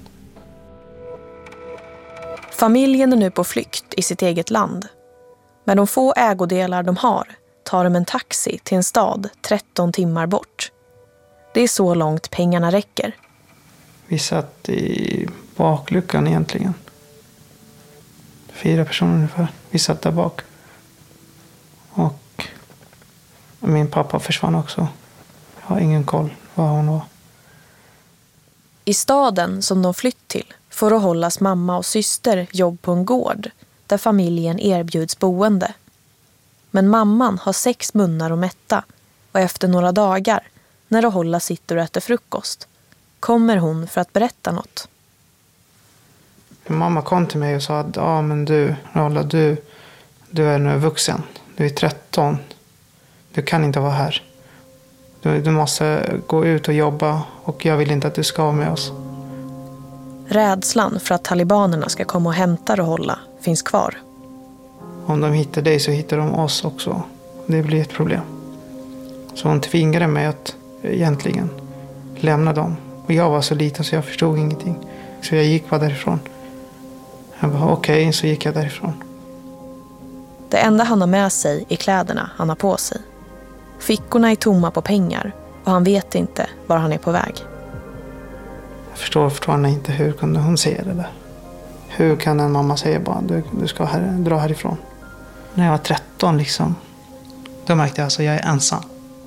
Familjen är nu på flykt i sitt eget land. Med de få ägodelar de har tar de en taxi till en stad 13 timmar bort. Det är så långt pengarna räcker. Vi satt i bakluckan egentligen. 4 personer ungefär. Vi satt där bak. Och min pappa försvann också. Jag har ingen koll var hon var. I staden som de flytt till får Ruhollahs mamma och syster jobb på en gård där familjen erbjuds boende. Men mamman har 6 munnar att mätta och efter några dagar, när Ruhollah sitter och äter frukost, kommer hon för att berätta något. Mamma kom till mig och sa att men du, Ruhollah, du är nu vuxen. Du är 13. Du kan inte vara här. Du måste gå ut och jobba och jag vill inte att du ska vara med oss. Rädslan för att talibanerna ska komma och hämta Ruhollah finns kvar. Om de hittar dig så hittar de oss också. Det blir ett problem. Så hon tvingade mig att egentligen lämna dem. Och jag var så liten så jag förstod ingenting. Så jag gick bara därifrån. Jag bara okej, så gick jag därifrån. Det enda han har med sig är kläderna han har på sig. Fickorna är tomma på pengar och han vet inte var han är på väg. Jag förstår fortfarande inte hur kunde hon säga det där. Hur kan en mamma säga bara du ska dra härifrån? När jag var 13 liksom, då märkte jag alltså jag är ensam.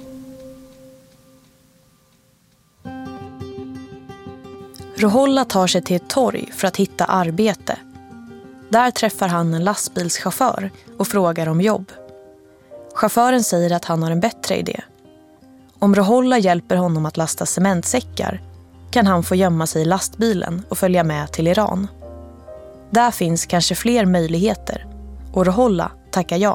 Ruhollah tar sig till ett torg för att hitta arbete. Där träffar han en lastbilschaufför och frågar om jobb. Chauffören säger att han har en bättre idé. Om Ruhollah hjälper honom att lasta cementsäckar kan han få gömma sig i lastbilen och följa med till Iran. Där finns kanske fler möjligheter och Ruhollah tackar ja.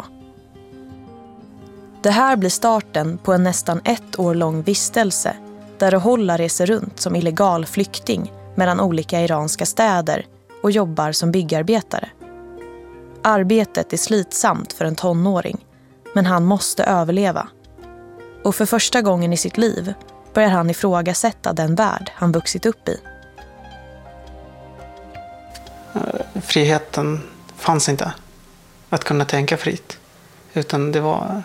Det här blir starten på en nästan 1 år lång vistelse där Ruhollah reser runt som illegal flykting mellan olika iranska städer och jobbar som byggarbetare. Arbetet är slitsamt för en tonåring, men han måste överleva. Och för första gången i sitt liv börjar han ifrågasätta den värld han vuxit upp i. Friheten fanns inte att kunna tänka fritt. Utan det var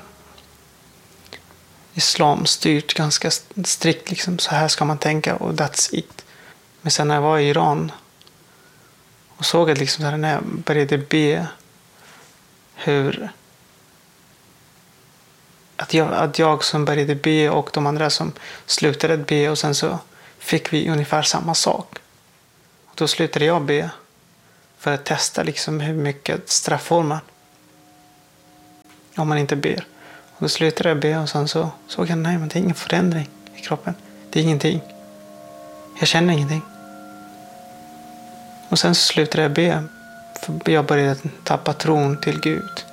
islam styrt ganska strikt. Liksom. Så här ska man tänka och that's it. Men sen när jag var i Iran och såg att liksom där när jag började be hur att jag som började be och de andra som slutade be, och sen så fick vi ungefär samma sak. Och då slutade jag be för att testa liksom hur mycket straff får man om man inte ber. Och då slutade jag be och sen så såg jag nej, men det är ingen förändring i kroppen. Det är ingenting. Jag känner ingenting. Och sen så slutade jag be, för jag började tappa tron till Gud.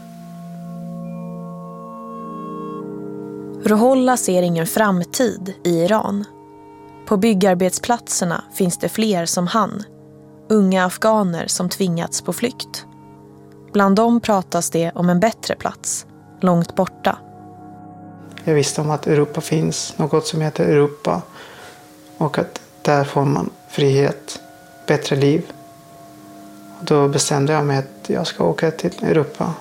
Ruhollah ser ingen framtid i Iran. På byggarbetsplatserna finns det fler som han. Unga afghaner som tvingats på flykt. Bland dem pratas det om en bättre plats, långt borta. Jag visste om att Europa finns, något som heter Europa. Och att där får man frihet, bättre liv. Och då bestämde jag mig att jag ska åka till Europa.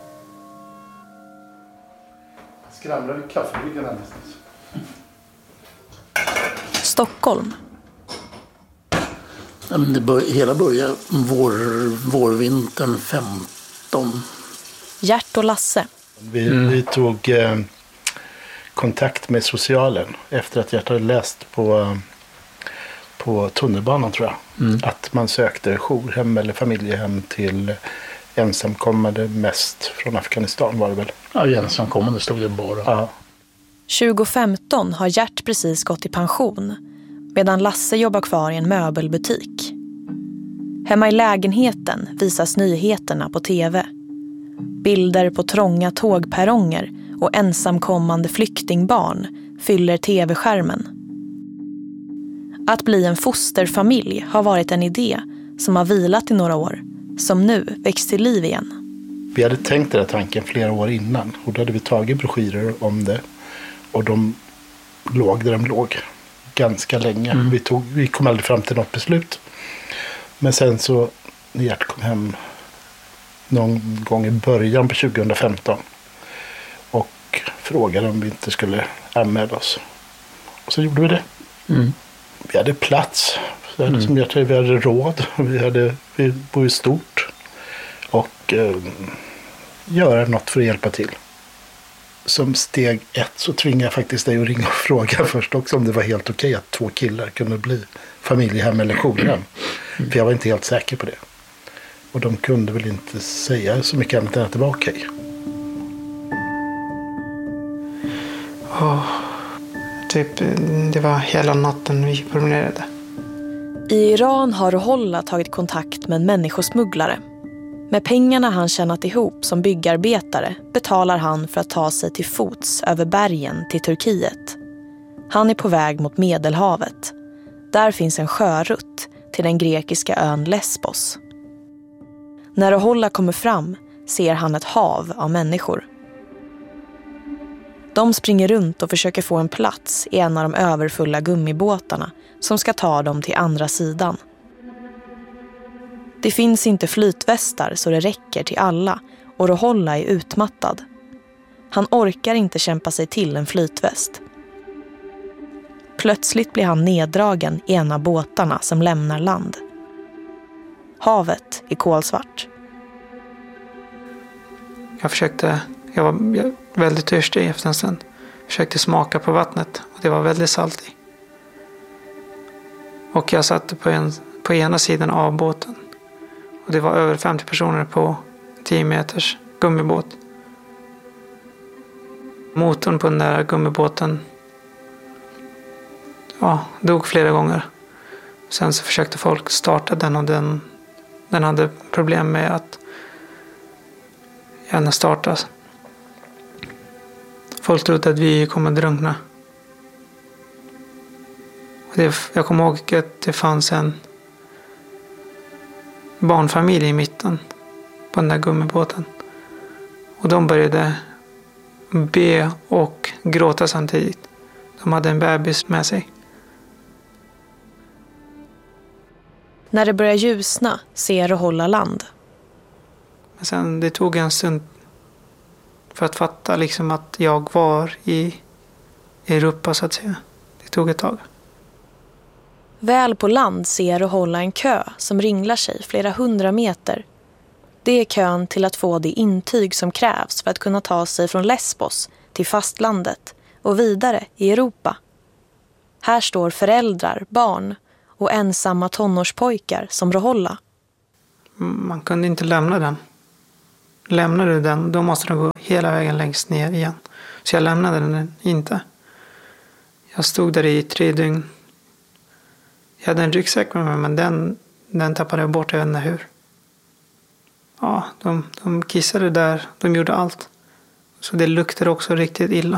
Skramlar i kaffebryggaren någonstans. Stockholm. Hela började vårvintern 15. Gert och Lasse. Vi tog kontakt med socialen efter att jag hade läst på tunnelbanan, tror jag. Att man sökte jourhem eller familjehem till ensamkommande, mest från Afghanistan var det väl? Ja, ensamkommande stod det bara. Ja. 2015 har Gert precis gått i pension, medan Lasse jobbar kvar i en möbelbutik. Hemma i lägenheten visas nyheterna på tv. Bilder på trånga tågperronger och ensamkommande flyktingbarn fyller tv-skärmen. Att bli en fosterfamilj har varit en idé som har vilat i några år, som nu växt till liv igen. Vi hade tänkt den här tanken flera år innan, och då hade vi tagit broschyrer om det, och de låg där de låg ganska länge. Vi kom aldrig fram till något beslut. Men sen så, när Gert kom hem någon gång i början på 2015 och frågade om vi inte skulle anmäla oss. Och så gjorde vi det. Vi hade plats. Vi hade råd. Vi bor stort. Och göra något för att hjälpa till. Som steg 1 så tvingade jag faktiskt dig att ringa och fråga först också om det var helt okej att 2 killar kunde bli familjehem eller jourhem. För jag var inte helt säker på det. Och de kunde väl inte säga så mycket annat än att det var okej. Det var hela natten vi promenerade. I Iran har Ruhollah tagit kontakt med en människosmugglare. Med pengarna han tjänat ihop som byggarbetare betalar han för att ta sig till fots över bergen till Turkiet. Han är på väg mot Medelhavet. Där finns en sjörutt till den grekiska ön Lesbos. När Ruhollah kommer fram ser han ett hav av människor. De springer runt och försöker få en plats i en av de överfulla gummibåtarna som ska ta dem till andra sidan. Det finns inte flytvästar så det räcker till alla, och Ruhollah är utmattad. Han orkar inte kämpa sig till en flytväst. Plötsligt blir han neddragen i en av båtarna som lämnar land. Havet är kolsvart. Jag var väldigt törstig efter en stund. Försökte smaka på vattnet och det var väldigt saltigt. Och jag satt på ena sidan av båten. Och det var över 50 personer på 10 meters gummibåt. Motorn på den där gummibåten dog flera gånger. Sen så försökte folk starta den, och den hade problem med att gärna startas. Folk trodde att vi kommer drunkna. Jag kommer ihåg att det fanns en barnfamilj i mitten på den där gummibåten. Och de började be och gråta samtidigt. De hade en bebis med sig. När det börjar ljusna ser Ruhollah land. Men sen det tog en stund för att fatta liksom att jag var i Europa så att säga. Det tog ett tag. Väl på land ser Roholla en kö som ringlar sig flera 100 meter. Det är kön till att få det intyg som krävs för att kunna ta sig från Lesbos till fastlandet och vidare i Europa. Här står föräldrar, barn och ensamma tonårspojkar som Roholla. Man kunde inte lämna den. Lämnar du den, då måste du gå hela vägen längst ner igen. Så jag lämnade den inte. Jag stod där i 3 dygn. Jag hade en ryggsäck med mig, men den tappade jag bort, jag vet inte hur. Ja, de kissade där, de gjorde allt. Så det luktade också riktigt illa.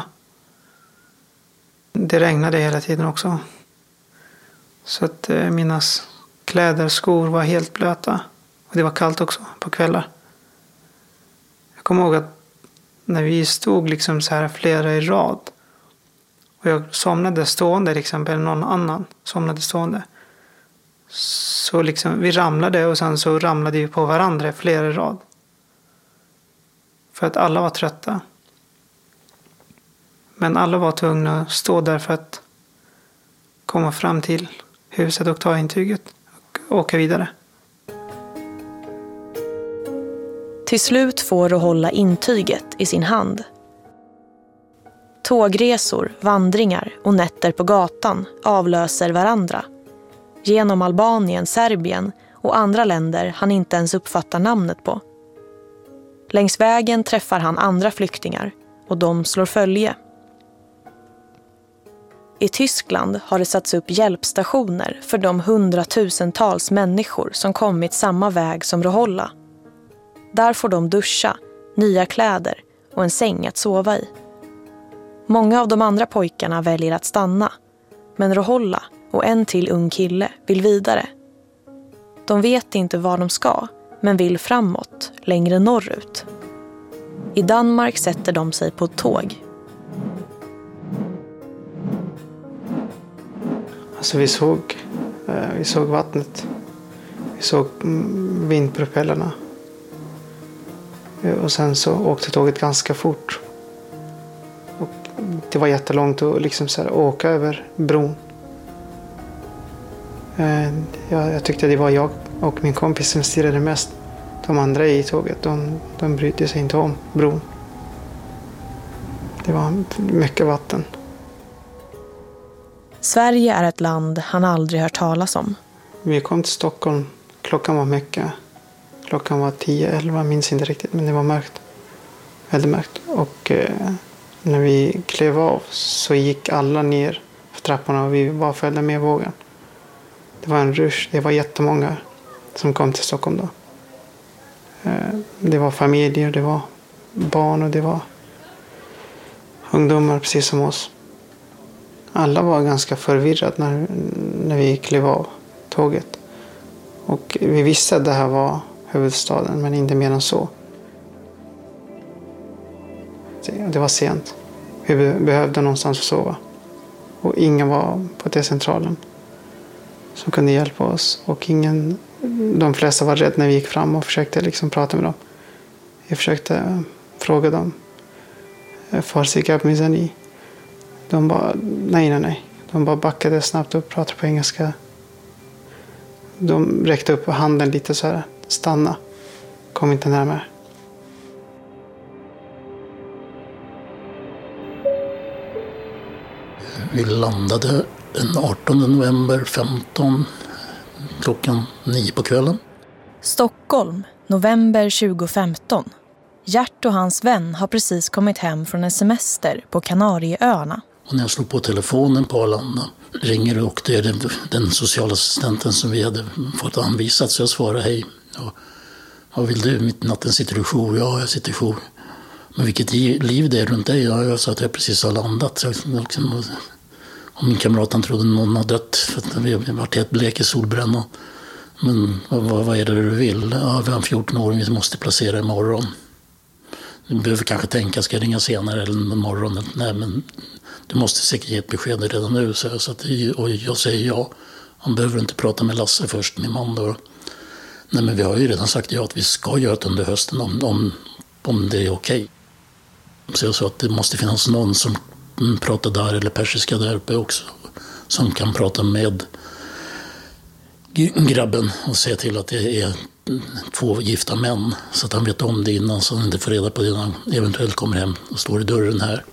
Det regnade hela tiden också. Så att mina kläder, skor var helt blöta. Och det var kallt också på kvällar. Jag kommer ihåg att när vi stod liksom så här flera i rad. Och jag somnade stående till exempel, någon annan somnade stående. Så liksom vi ramlade och sen så ramlade vi på varandra flera i rad. För att alla var trötta. Men alla var tvungna att stå där för att komma fram till huset och ta intyget och åka vidare. Till slut får Roholla intyget i sin hand. Tågresor, vandringar och nätter på gatan avlöser varandra. Genom Albanien, Serbien och andra länder han inte ens uppfattar namnet på. Längs vägen träffar han andra flyktingar och de slår följe. I Tyskland har det satts upp hjälpstationer för de 100,000-tals människor som kommit samma väg som Roholla. Där får de duscha, nya kläder och en säng att sova i. Många av de andra pojkarna väljer att stanna, men Roholla och en till ung kille vill vidare. De vet inte var de ska, men vill framåt, längre norrut. I Danmark sätter de sig på ett tåg. Alltså vi såg vattnet. Vi såg vindpropellerna. Och sen så åkte tåget ganska fort. Och det var jättelångt att liksom så här åka över bron. Jag tyckte det var jag och min kompis som stirrade mest. De andra i tåget, de brydde sig inte om bron. Det var mycket vatten. Sverige är ett land han aldrig hört talas om. Vi kom till Stockholm. Klockan var mycket. Klockan var 10-11, minns inte riktigt, men det var mörkt. Väldigt mörkt. Och när vi klev av så gick alla ner för trapporna och vi bara följde med vågen. Det var en rush. Det var jättemånga som kom till Stockholm då. Det var familjer, det var barn och det var ungdomar precis som oss. Alla var ganska förvirrade när vi klev av tåget. Och vi visste att det här var huvudstaden, men inte mer än så. Det var sent. Vi behövde någonstans att sova. Och ingen var på T-centralen som kunde hjälpa oss. Och de flesta var rädda när vi gick fram och försökte liksom prata med dem. Jag försökte fråga dem. Farsikab Mizani. De bara, nej. De bara backade snabbt upp och pratade på engelska. De räckte upp handen lite så här. Stanna. Kom inte närmare. Vi landade den 18 november 15 klockan 9 på kvällen. Stockholm, november 2015. Gert och hans vän har precis kommit hem från en semester på Kanarieöarna. Och när jag slog på telefonen på Arlanda ringer det och det är den socialassistenten som vi hade fått anvisat. Så jag svarade hej. Ja, vad vill du? Mitt natten sitter du jour? Ja, jag sitter jour. Men vilket liv det är runt dig? Ja, jag sa att jag precis har landat. Och min kamrat han trodde någon hade dött för att vi varit helt blek i solbränna. Men vad är det du vill? Ja, vi har en 14-åring vi måste placera imorgon. Du behöver kanske tänka, ska jag ringa senare eller imorgon? Nej, men du måste säkert ge ett besked redan nu. Så och jag säger ja. Han behöver inte prata med Lasse först, min man då. Nej, men vi har ju redan sagt ja att vi ska göra det under hösten om det är okej. Så jag sa att det måste finnas någon som pratar där eller persiska där uppe också. Som kan prata med grabben och säga till att det är 2 gifta män. Så att han vet om det innan, så han inte får reda på det när han eventuellt kommer hem och står i dörren här.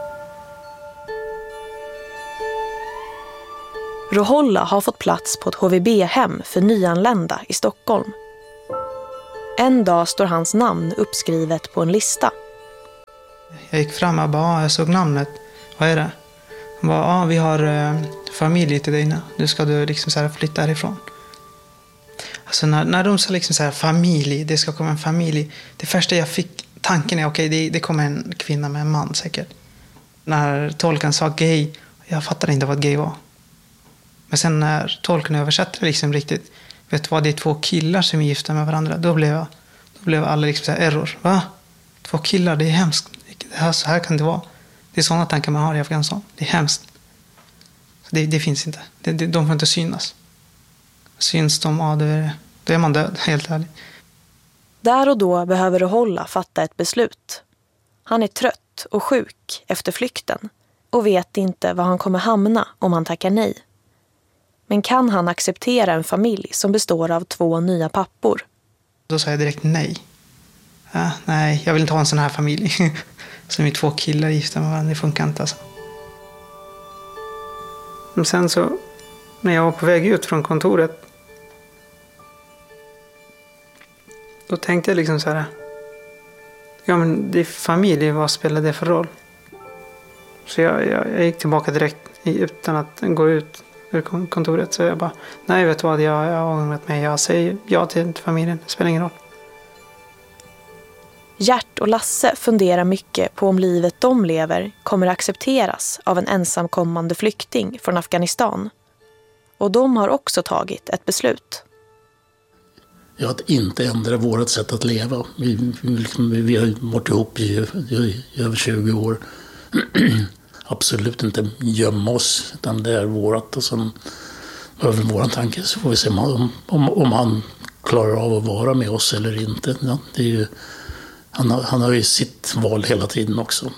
Ruhollah har fått plats på ett HVB-hem för nyanlända i Stockholm. En dag står hans namn uppskrivet på en lista. Jag gick fram och bara, jag såg namnet. Vad är det? Han bara, vi har familj till dig nu. Nu ska du liksom så här flytta härifrån. Alltså när de sa liksom så här, familj, det ska komma en familj. Det första jag fick tanken är, okej, det kommer en kvinna med en man säkert. När tolken sa gay, jag fattade inte vad gay var. Men sen när tolken översatte det liksom riktigt, vet du vad, det är 2 killar som är gifta med varandra. Då blev alla liksom så här error. Va? 2 killar, det är hemskt. Så här kan det vara. Det är sådana tankar man har i Afghanistan. Det är hemskt. Det finns inte. De får inte synas. Syns de, då är man död, helt ärligt. Där och då behöver Ruhollah fatta ett beslut. Han är trött och sjuk efter flykten och vet inte var han kommer hamna om han tackar nej. Men kan han acceptera en familj som består av 2 nya pappor? Då sa jag direkt nej. Nej, jag vill inte ha en sån här familj. Som är 2 killar gifta med varandra, det funkar inte alltså. Men sen så, när jag var på väg ut från kontoret, då tänkte jag liksom så här, ja men det är familj, vad spelar det för roll? Så jag gick tillbaka direkt utan att gå ut ur kontoret. Så jag bara, nej vet du vad, jag har ångrat mig, jag säger ja till familjen, det spelar ingen roll. Gert och Lasse funderar mycket på om livet de lever kommer accepteras av en ensamkommande flykting från Afghanistan. Och de har också tagit ett beslut. Ja, att inte ändra vårt sätt att leva. Vi har varit ihop i över 20 år. Absolut inte gömma oss, utan det är vårat. Och sen över våran tanke så får vi se om han klarar av att vara med oss eller inte. Ja, det är ju, han har ju sitt val hela tiden också.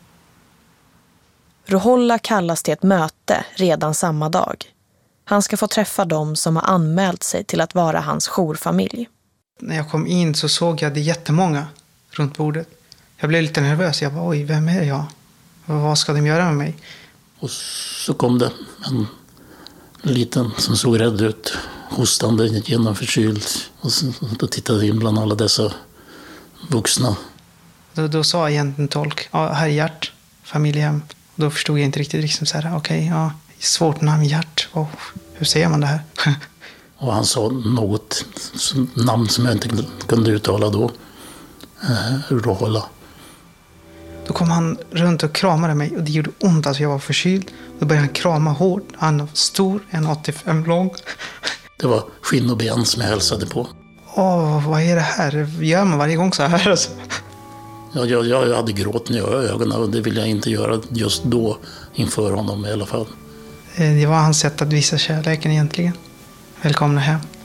Ruhollah kallas till ett möte redan samma dag. Han ska få träffa dem som har anmält sig till att vara hans jourfamilj. När jag kom in så såg jag det jättemånga runt bordet. Jag blev lite nervös. Jag bara, oj, vem är jag? Vad ska de göra med mig? Och så kom det en liten som såg rädd ut, hostande, genomförkyld. Och då tittade in bland alla dessa vuxna. Då sa egentligen tolk, här är Gert, familjehem. Då förstod jag inte riktigt så här, okej, svårt namn, Gert. Hur säger man det här? Och han sa något namn som jag inte kunde uttala då. Ruhollah. Då kom han runt och kramade mig och det gjorde ont, alltså jag var förkyld. Då började han krama hårt. Han var stor, 1,85 lång. Det var skinn och ben som jag hälsade på. Vad är det här? Gör man varje gång så här? Alltså? Ja, jag hade gråten i ögonen och det ville jag inte göra just då inför honom i alla fall. Det var hans sätt att visa kärleken egentligen. Välkomna hem.